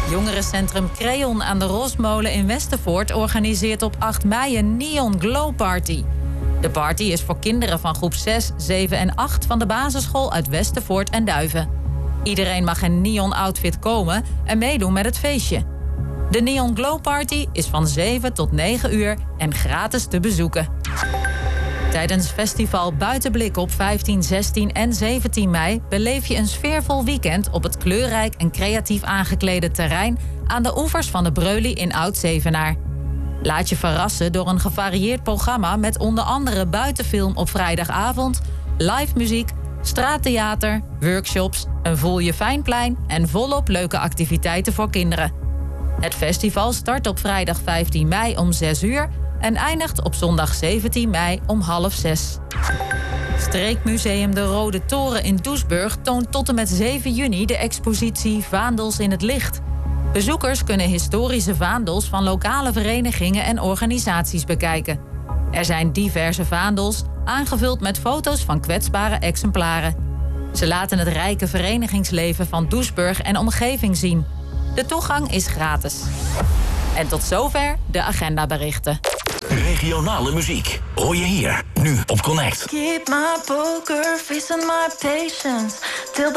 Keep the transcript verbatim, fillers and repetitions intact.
Jongerencentrum Creon aan de Rosmolen in Westervoort organiseert op acht mei een Neon Glow Party. De party is voor kinderen van groep zes, zeven en acht van de basisschool uit Westervoort en Duiven. Iedereen mag in neon outfit komen en meedoen met het feestje. De Neon Glow Party is van zeven tot negen uur en gratis te bezoeken. Tijdens festival Buitenblik op vijftien, zestien en zeventien mei... beleef je een sfeervol weekend op het kleurrijk en creatief aangeklede terrein aan de oevers van de Breuly in Oud-Zevenaar. Laat je verrassen door een gevarieerd programma met onder andere buitenfilm op vrijdagavond, live muziek, straattheater, workshops, een Voel je Fijnplein en volop leuke activiteiten voor kinderen. Het festival start op vrijdag vijftien mei om zes uur en eindigt op zondag zeventien mei om half zes. Streekmuseum De Rode Toren in Doesburg toont tot en met zeven juni de expositie Vaandels in het Licht. Bezoekers kunnen historische vaandels van lokale verenigingen en organisaties bekijken. Er zijn diverse vaandels, aangevuld met foto's van kwetsbare exemplaren. Ze laten het rijke verenigingsleven van Doesburg en omgeving zien. De toegang is gratis. En tot zover de agendaberichten. Regionale muziek hoor je hier, nu op Connect. Keep my poker face and my patience till the